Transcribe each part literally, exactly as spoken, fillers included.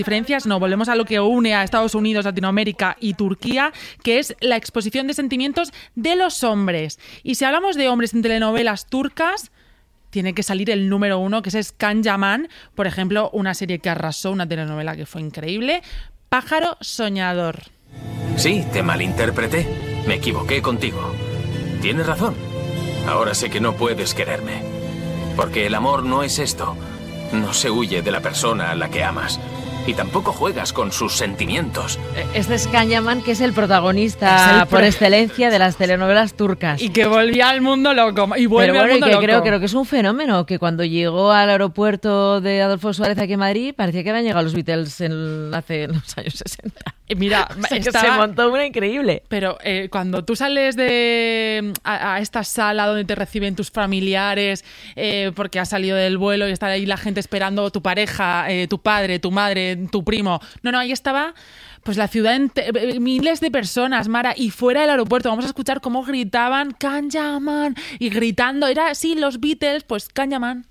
diferencias, no, volvemos a lo que une a Estados Unidos, Latinoamérica y Turquía, que es la exposición de sentimientos de los hombres. Y si hablamos de hombres en telenovelas turcas, tiene que salir el número uno, que es Can Yaman, por ejemplo, una serie que arrasó, una telenovela que fue increíble, Pájaro Soñador. Sí, te malinterpreté. Me equivoqué contigo. Tienes razón. Ahora sé que no puedes quererme. Porque el amor no es esto. No se huye de la persona a la que amas. Y tampoco juegas con sus sentimientos. Este es Can Yaman, que es el protagonista es el pro... por excelencia de las telenovelas turcas. Y que volvía al mundo loco. Y vuelve Pero bueno, al mundo y que loco. Creo, creo que es un fenómeno, que cuando llegó al aeropuerto de Adolfo Suárez aquí en Madrid, parecía que habían llegado los Beatles en, hace los años sesenta. Y mira, o sea, estaba... se montó una increíble. Pero eh, cuando tú sales de a, a esta sala donde te reciben tus familiares, eh, porque has salido del vuelo y está ahí la gente esperando, tu pareja, eh, tu padre, tu madre, tu primo. No, no, ahí estaba pues la ciudad, ente- miles de personas, Mara, y fuera del aeropuerto vamos a escuchar cómo gritaban Can Yaman, y gritando, era así los Beatles, pues Can Yaman.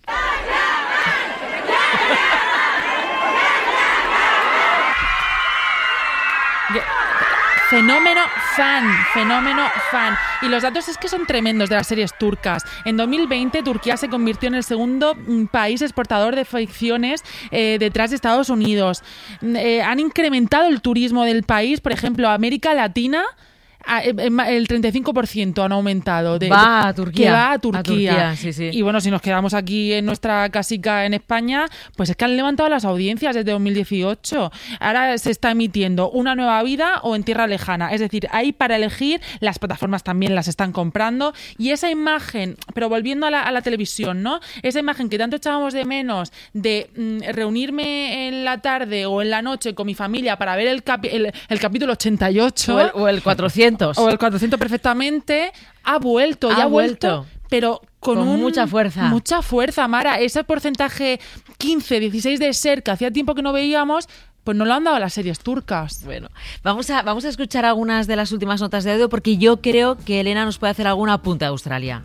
Fenómeno fan, fenómeno fan. Y los datos es que son tremendos de las series turcas. En dos mil veinte, Turquía se convirtió en el segundo país exportador de ficciones eh, detrás de Estados Unidos. Eh, han incrementado el turismo del país, por ejemplo, América Latina. El treinta y cinco por ciento han aumentado de, va a Turquía, que va a Turquía, a Turquía sí, sí. Y bueno, si nos quedamos aquí en nuestra casica en España, pues es que han levantado las audiencias desde dos mil dieciocho. Ahora se está emitiendo Una nueva vida o En tierra lejana, es decir, hay para elegir, las plataformas también las están comprando, y esa imagen, pero volviendo a la, a la televisión, ¿no? Esa imagen que tanto echábamos de menos de mm, reunirme en la tarde o en la noche con mi familia para ver el, capi- el, el capítulo ochenta y ocho o el, o el cuatrocientos o el cuatrocientos perfectamente, ha vuelto, ha ya ha vuelto, vuelto, pero con, con un, mucha fuerza. Mucha fuerza, Mara. Ese porcentaje quince, dieciséis de SER que hacía tiempo que no veíamos, pues no lo han dado las series turcas. Bueno, vamos a, vamos a escuchar algunas de las últimas notas de audio, porque yo creo que Elena nos puede hacer algún apunte de Australia.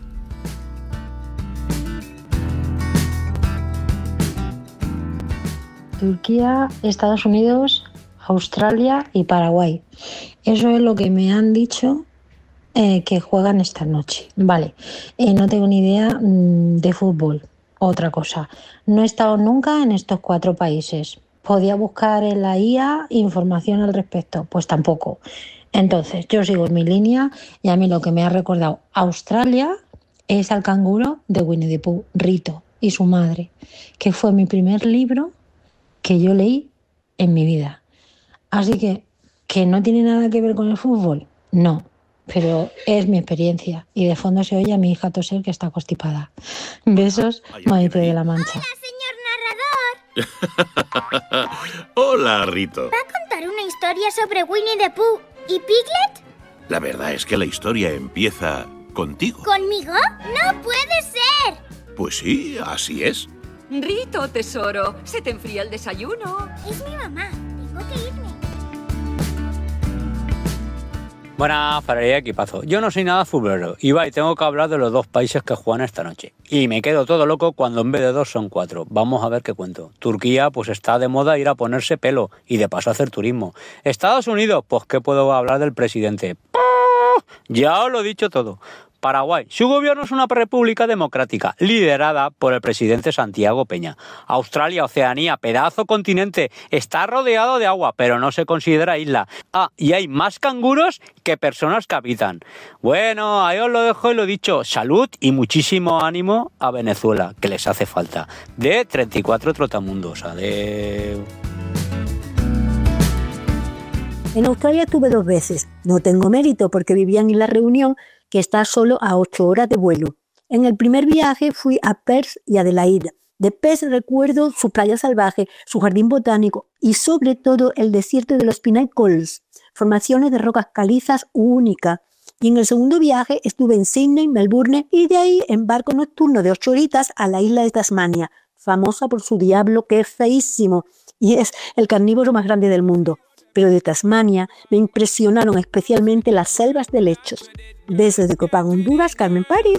Turquía, Estados Unidos, Australia y Paraguay. Eso es lo que me han dicho eh, que juegan esta noche. Vale, eh, no tengo ni idea mmm, de fútbol. Otra cosa, no he estado nunca en estos cuatro países. ¿Podía buscar en la I A información al respecto? Pues tampoco. Entonces, yo sigo en mi línea y a mí lo que me ha recordado Australia es al canguro de Winnie the Pooh, Rito, y su madre, que fue mi primer libro que yo leí en mi vida. Así que, ¿que no tiene nada que ver con el fútbol? No, pero es mi experiencia. Y de fondo se oye a mi hija toser, que está constipada. Besos, Maite de la Mancha. ¡Hola, señor narrador! Hola, Rito. ¿Va a contar una historia sobre Winnie the Pooh y Piglet? La verdad es que la historia empieza contigo. ¿Conmigo? ¡No puede ser! Pues sí, así es. Rito, tesoro, se te enfría el desayuno. Es mi mamá. Tengo que irme. Buenas, Faralía, equipazo. Yo no soy nada futbolero. Y va, y tengo que hablar de los dos países que juegan esta noche. Y me quedo todo loco cuando en vez de dos son cuatro. Vamos a ver qué cuento. Turquía, pues está de moda ir a ponerse pelo y de paso hacer turismo. Estados Unidos, pues ¿qué puedo hablar del presidente? Ya os lo he dicho todo. Paraguay, su gobierno es una república democrática, liderada por el presidente Santiago Peña. Australia, Oceanía, pedazo continente, está rodeado de agua, pero no se considera isla. Ah, y hay más canguros que personas que habitan. Bueno, ahí os lo dejo y lo dicho. Salud y muchísimo ánimo a Venezuela, que les hace falta. De treinta y cuatro trotamundos. Adeu. En Australia estuve dos veces. No tengo mérito porque vivían en La Reunión, que está solo a ocho horas de vuelo. En el primer viaje fui a Perth y Adelaide. De Perth recuerdo su playa salvaje, su jardín botánico y sobre todo el desierto de los Pinnacles, formaciones de rocas calizas únicas. Y en el segundo viaje estuve en Sydney, Melbourne y de ahí en barco nocturno de ocho horitas a la isla de Tasmania, famosa por su diablo que es feísimo y es el carnívoro más grande del mundo. Pero de Tasmania me impresionaron especialmente las selvas de lechos. Desde Copán, Honduras, Carmen París.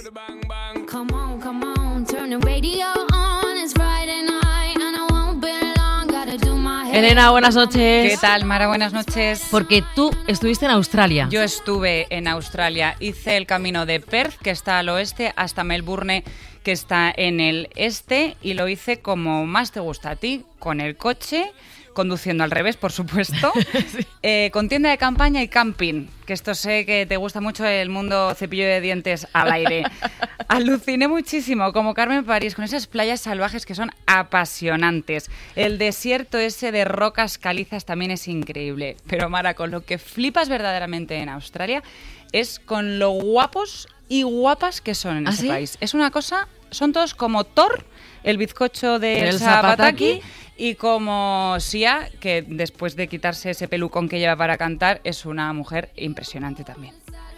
Elena, buenas noches. ¿Qué tal, Mara? Buenas noches. Porque tú estuviste en Australia. Yo estuve en Australia. Hice el camino de Perth, que está al oeste, hasta Melbourne, que está en el este, y lo hice como más te gusta a ti, con el coche, conduciendo al revés, por supuesto, sí. eh, con tienda de campaña y camping, que esto sé que te gusta mucho el mundo cepillo de dientes al aire. Aluciné muchísimo, como Carmen París, con esas playas salvajes que son apasionantes. El desierto ese de rocas calizas también es increíble. Pero Mara, con lo que flipas verdaderamente en Australia es con lo guapos y guapas que son en ¿Ah, ese sí? país. Es una cosa, son todos como Thor, el bizcocho de El Zapataki, Zapataki. y como Sia, que después de quitarse ese pelucón que lleva para cantar, es una mujer impresionante también.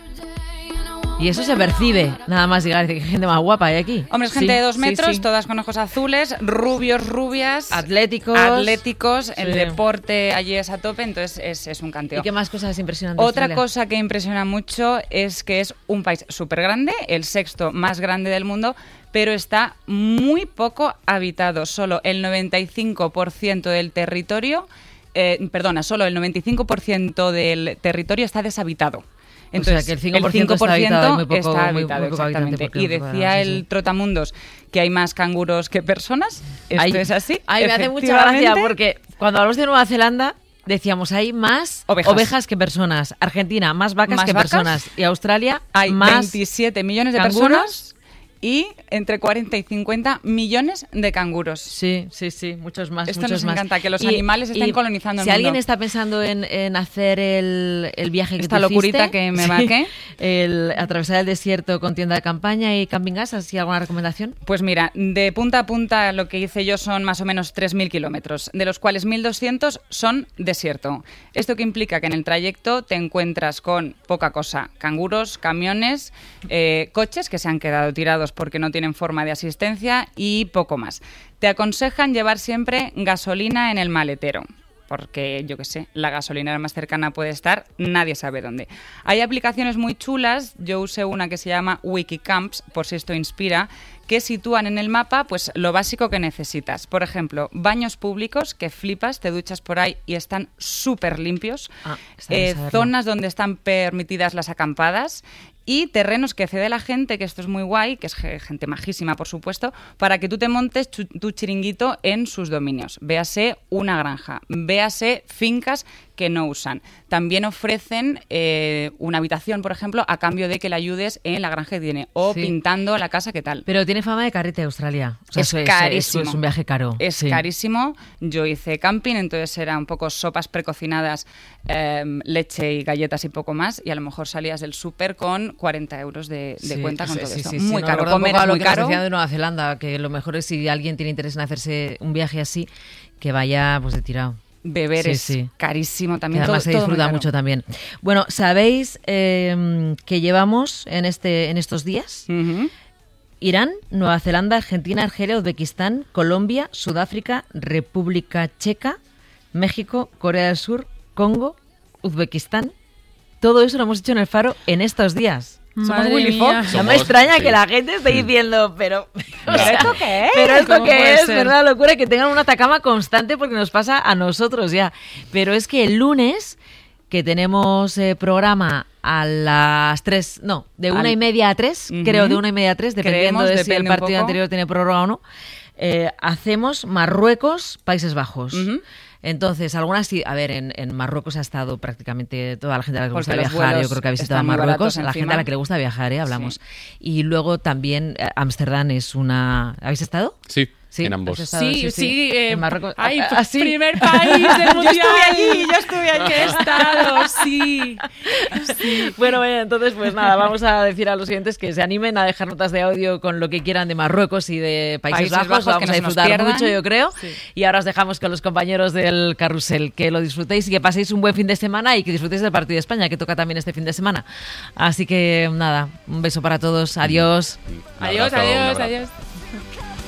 Y eso se percibe, nada más llegar, dice que gente más guapa hay aquí. Hombre, es gente Sí, de dos sí, metros, sí. todas con ojos azules, rubios, rubias, Atléticos. atléticos, el Sí. deporte allí es a tope, entonces es, es un canteo. ¿Y qué más cosas impresionantes? Otra Australia? cosa que impresiona mucho es que es un país súper grande, el sexto más grande del mundo, pero está muy poco habitado. Solo el noventa y cinco por ciento del territorio, eh, perdona, solo el noventa y cinco por ciento del territorio está deshabitado. Entonces, o sea, que el cinco por ciento, el cinco por ciento está habitado y muy poco, está muy- habitado, muy poco habitante, exactamente. porque, Y bueno, decía sí, el sí. Trotamundos que hay más canguros que personas. Esto Ay, es así. Ay, me hace mucha gracia efectivamente. porque cuando hablamos de Nueva Zelanda decíamos hay más Ovejas. ovejas, que personas. Argentina, más vacas Más que vacas. personas. Y Australia, Hay más veintisiete millones de canguros. personas y entre cuarenta y cincuenta millones de canguros. Sí, sí, sí, muchos más. Esto muchos nos más. encanta, que los Y- animales estén y colonizando el si mundo. alguien está pensando en, en hacer el, el viaje que Esta tú locurita hiciste, que me sí, marqué. el atravesar el desierto con tienda de campaña y camping gas, ¿así alguna recomendación? Pues mira, de punta a punta lo que hice yo son más o menos tres mil kilómetros, de los cuales mil doscientos son desierto. Esto que implica que en el trayecto te encuentras con poca cosa, canguros, camiones, eh, coches que se han quedado tirados porque no tienen forma de asistencia y poco más. Te aconsejan llevar siempre gasolina en el maletero, porque, yo qué sé, la gasolinera más cercana puede estar, nadie sabe dónde. Hay aplicaciones muy chulas, yo usé una que se llama Wikicamps, por si esto inspira, que sitúan en el mapa pues lo básico que necesitas. Por ejemplo, baños públicos, que flipas, te duchas por ahí y están súper limpios. Ah, está bien Eh, saberlo. zonas donde están permitidas las acampadas y terrenos que cede la gente, que esto es muy guay, que es ge- gente majísima, por supuesto, para que tú te montes chu- tu chiringuito en sus dominios. Véase una granja, véase fincas que no usan. También ofrecen eh, una habitación, por ejemplo, a cambio de que le ayudes en la granja que tiene o Sí. pintando la casa que tal. Pero tiene fama de carrete Australia. O sea, Es eso carísimo. eso es un viaje caro. Es Sí. carísimo. Yo hice camping, entonces era un poco sopas precocinadas, eh, leche y galletas y poco más. Y a lo mejor salías del súper con cuarenta euros de, de Sí, cuenta con sí, todo sí, esto. sí, sí. Muy No, caro. recuerdo un Comer poco a es lo muy que nos caro. decían de Nueva Zelanda, que lo mejor es si alguien tiene interés en hacerse un viaje así, que vaya pues de tirado. Beber Sí, es sí. carísimo Que también. además todo- se todo muy disfruta caro. mucho también. Bueno, ¿sabéis eh, que llevamos en este en estos días? Ujú. Irán, Nueva Zelanda, Argentina, Argelia, Uzbekistán, Colombia, Sudáfrica, República Checa, México, Corea del Sur, Congo, Uzbekistán. Todo eso lo hemos hecho en el Faro en estos días. Somos Madre Willy mía. Fox. No me Somos- extraña sí. que la gente esté diciendo, pero... o sea, ¿Esto qué es? Pero esto ¿Cómo que puede es, ser? ¿verdad? Locura que tengan una atacama constante porque nos pasa a nosotros ya. Pero es que el lunes, que tenemos eh, programa a las tres, no, de una Al- y media a tres, Ujú. creo de una y media a tres, dependiendo Creemos, de si el depende un partido poco. anterior tiene prórroga o no, eh, hacemos Marruecos, Países Bajos. Ujú. Entonces, algunas sí, a ver, en, en Marruecos ha estado prácticamente toda la gente a la que le Porque gusta los viajar, yo vuelos creo que ha visitado están muy Marruecos, baratos a la gente encima. a la que le gusta viajar, ¿eh? hablamos. Y luego también eh, Ámsterdam es una... ¿Habéis estado? Sí, Sí, en ambos. has estado, Sí, sí, eh, en Marruecos. ay, Ah, ah, sí. primer país del mundial. Yo estuve allí, yo estuve allí. Que he estado, sí. Bueno, bueno, entonces pues nada, vamos a decir a los oyentes que se animen a dejar notas de audio con lo que quieran de Marruecos y de Países, Países Bajos, Bajos, lo que vamos no a se nos disfrutar pierdan. mucho, yo creo. Sí. Y ahora os dejamos con los compañeros del carrusel, que lo disfrutéis y que paséis un buen fin de semana y que disfrutéis del partido de España, que toca también este fin de semana. Así que nada, un beso para todos, adiós. Un Adiós, abrazo, un adiós, abrazo. adiós.